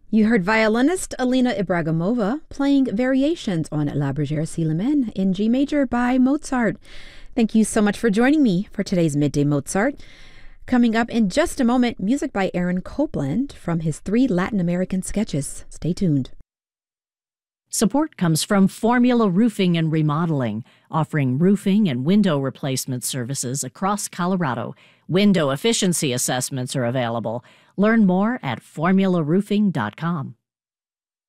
You heard violinist Alina Ibragimova playing variations on La Bergère Célimène in G major by Mozart. Thank you so much for joining me for today's Midday Mozart. Coming up in just a moment, music by Aaron Copland from his 3 Latin American sketches. Stay tuned. Support comes from Formula Roofing and Remodeling, offering roofing and window replacement services across Colorado. Window efficiency assessments are available. Learn more at formularoofing.com.